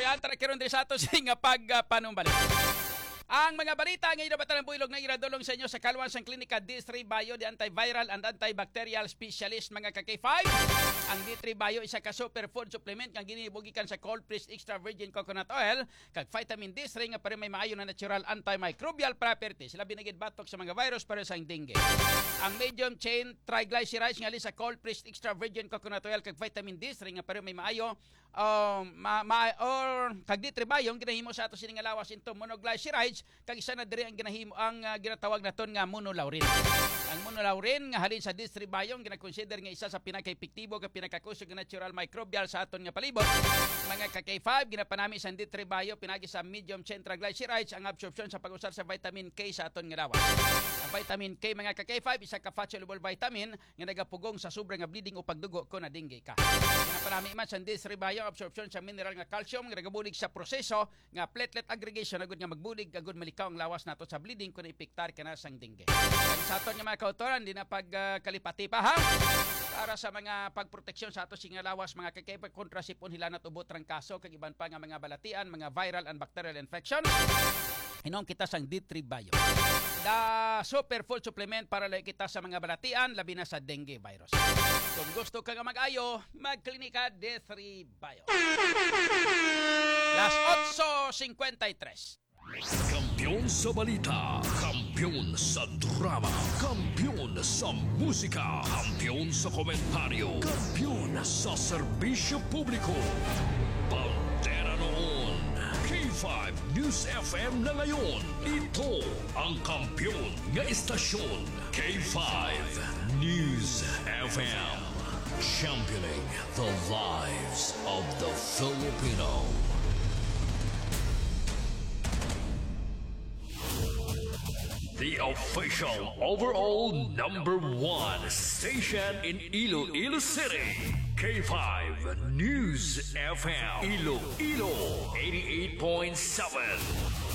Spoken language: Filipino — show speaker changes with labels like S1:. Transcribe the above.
S1: antara karon diri sa ato nga pagpanumbalik. Ang mga balita ngayon na batalang builog na iradulong sa inyo sa Kalwan sang Klinika D3 Bio, the antiviral and antibacterial specialist mga ka-K5. Ang D3 Bio isa ka superfood supplement nga ginibugikan sa cold pressed extra virgin coconut oil kag vitamin D3 nga pare may maayo na natural antimicrobial properties. Sila binigid batok sa mga virus para sa dengue. Ang medium chain triglycerides nga sa cold pressed extra virgin coconut oil kag vitamin D3 nga pare may maayo or kag D3 Bio ang ginahimo sa ato sining lawas into monoglycerides kag isa na diri ang ginahimo ang ginatawag naton nga monolaurin. Ang monolaurin nga halin sa D3 Bio gina-consider nga isa sa pinaka-epektibo kag pinaka-kusog nga natural microbial sa aton nga palibot. Mga ka-K5 ginapanami sa D3 Bio pinagi sa medium chain triglycerides ang absorption sa pag-usar sa vitamin K sa aton nga lawas. Ang vitamin K mga ka-K5 isa ka fat-soluble vitamin nga nagapugong sa sobra nga bleeding o pagdugo ko na dengue ka. Ginapanami man sa D3 Bio absorption sa mineral nga calcium nga nagabulig sa proseso nga platelet aggregation agud nga magbulig agud malikaw ang lawas nato sa bleeding kung ipiktar ka na sang dengue. Sa aton nga mga kautoran di na pagkalipati pa ha para sa mga pagproteksyon sa ato singa lawas mga kakay kontra sipon hilanat ubot trangkaso kag iban pa nga mga balatian mga viral and bacterial infection. Hinong kita sang D3 Bio. The superfood supplement para lang kita sa mga balatian labi na sa dengue virus. Kung gusto ka nga mag-ayo, magklinika D3 Bio. Las 8:53.
S2: Kampiyon sa balita, kampiyon sa drama, kampiyon sa musika, kampiyon sa komentaryo, kampiyon sa serbisyo publiko. Pantera noon, K5 News FM na ngayon. Ito ang kampiyon nga istasyon, K5 News FM. Championing the lives of the Filipino. The official overall #1 station in Iloilo City. K5 News FM. Iloilo 88.7.